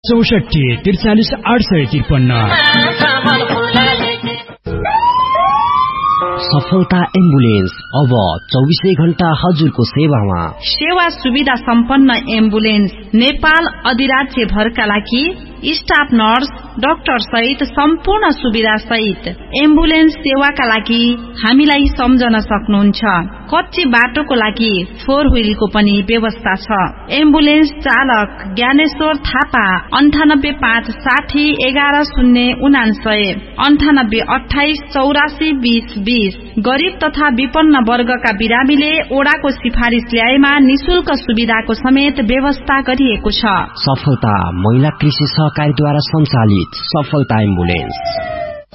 64 43 853। सफलता एम्बुलेन्स अब 24 घण्टा हजुरको सेवामा। सेवा सुविधा सम्पन्न एम्बुलेन्स नेपाल अधिराज्य भरका लागि स्टाफ नर्स डाक्टर सहित सम्पूर्ण सुविधा सहित एम्बुलेन्स सेवाका लागि हामीलाई सम्झन सक्नुहुन्छ। कच्ची बाटोको लागि 4 व्हीलको पनि व्यवस्था छ। एम्बुलेन्स चालक ज्ञानेश्वर थापा 98 5 60 11 099 98 28 84 20 20। गरीब तथा विपन्न वर्गका बिरामीले ओडाको सिफारिस ल्याएमा निशुल्क सुविधाको समेत व्यवस्था गरिएको छ। सफलता महिला कृषि सहकारीद्वारा सञ्चालित सफलता एम्बुलेन्स।